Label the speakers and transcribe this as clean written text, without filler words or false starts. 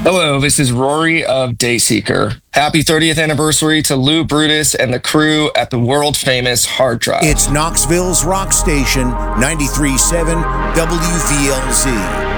Speaker 1: Hello, this is Rory of Dayseeker. Happy 30th anniversary to Lou Brutus and the crew at the world famous Hard Drive.
Speaker 2: It's Knoxville's rock station, 93.7 WVLZ.